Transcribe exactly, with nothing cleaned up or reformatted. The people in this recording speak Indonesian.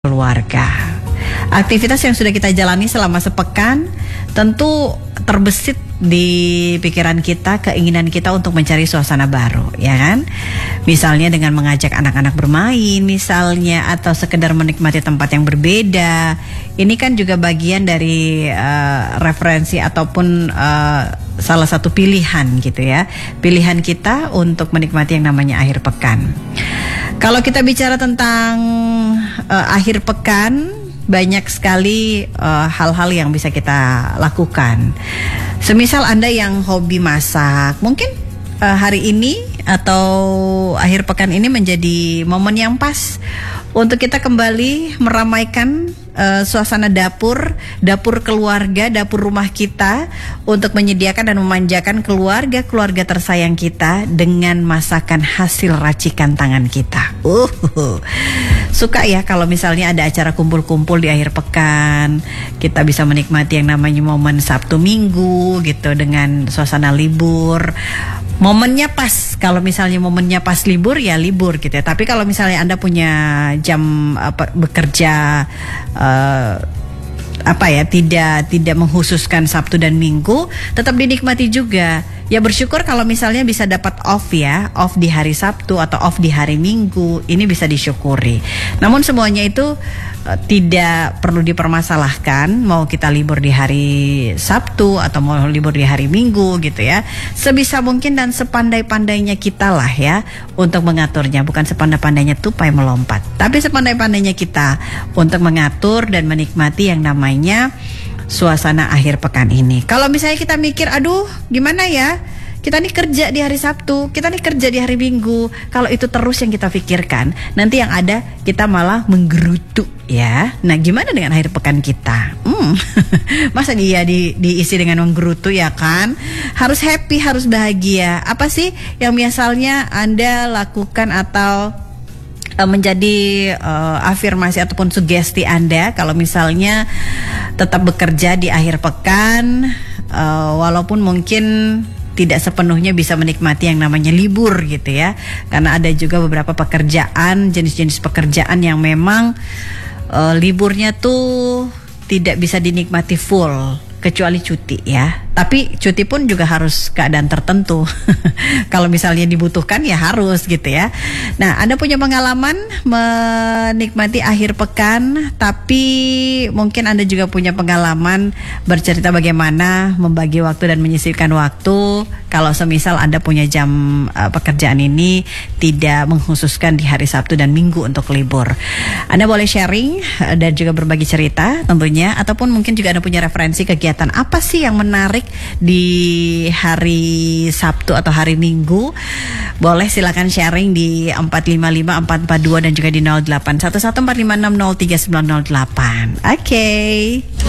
keluarga. Aktivitas yang sudah kita jalani selama sepekan tentu terbesit di pikiran kita, keinginan kita untuk mencari suasana baru, ya kan? Misalnya dengan mengajak anak-anak bermain misalnya, atau sekedar menikmati tempat yang berbeda. Ini kan juga bagian dari uh, referensi ataupun uh, salah satu pilihan gitu ya. Pilihan kita untuk menikmati yang namanya akhir pekan. Kalau kita bicara tentang uh, akhir pekan, banyak sekali uh, hal-hal yang bisa kita lakukan. Semisal Anda yang hobi masak, mungkin uh, hari ini atau akhir pekan ini menjadi momen yang pas untuk kita kembali meramaikan uh, suasana dapur, dapur keluarga, dapur rumah kita, untuk menyediakan dan memanjakan keluarga-keluarga tersayang kita dengan masakan hasil racikan tangan kita. Uh, suka ya kalau misalnya ada acara kumpul-kumpul di akhir pekan, kita bisa menikmati yang namanya momen Sabtu Minggu gitu dengan suasana libur. Momennya pas, kalau misalnya momennya pas libur ya libur gitu ya. Tapi kalau misalnya Anda punya jam apa, bekerja uh, apa ya, tidak tidak mengkhususkan Sabtu dan Minggu, tetap dinikmati juga. Ya bersyukur kalau misalnya bisa dapat off ya, off di hari Sabtu atau off di hari Minggu, ini bisa disyukuri. Namun semuanya itu uh, tidak perlu dipermasalahkan, mau kita libur di hari Sabtu atau mau libur di hari Minggu gitu ya. Sebisa mungkin dan sepandai-pandainya kita lah ya untuk mengaturnya, bukan sepandai-pandainya tupai melompat, tapi sepandai-pandainya kita untuk mengatur dan menikmati yang namanya suasana akhir pekan ini. Kalau misalnya kita mikir, aduh gimana ya, kita nih kerja di hari Sabtu, kita nih kerja di hari Minggu. Kalau itu terus yang kita pikirkan, nanti yang ada kita malah menggerutu ya. Nah gimana dengan akhir pekan kita? Hmm, masa dia di, diisi dengan menggerutu ya kan? Harus happy, harus bahagia. Apa sih yang biasanya Anda lakukan atau menjadi uh, afirmasi ataupun sugesti Anda kalau misalnya tetap bekerja di akhir pekan, uh, walaupun mungkin tidak sepenuhnya bisa menikmati yang namanya libur gitu ya, karena ada juga beberapa pekerjaan, jenis-jenis pekerjaan yang memang uh, liburnya tuh tidak bisa dinikmati full kecuali cuti ya. Tapi cuti pun juga harus keadaan tertentu. Kalau misalnya dibutuhkan ya harus gitu ya. Nah, Anda punya pengalaman menikmati akhir pekan, tapi mungkin Anda juga punya pengalaman bercerita bagaimana membagi waktu dan menyisihkan waktu kalau semisal Anda punya jam uh, pekerjaan ini tidak mengkhususkan di hari Sabtu dan Minggu untuk libur. Anda boleh sharing uh, dan juga berbagi cerita tentunya, ataupun mungkin juga Anda punya referensi kegiatan apa sih yang menarik di hari Sabtu atau hari Minggu. Boleh silakan sharing di empat lima lima empat empat dua dan juga di nol delapan satu satu empat lima enam nol tiga sembilan nol delapan. Oke. Okay.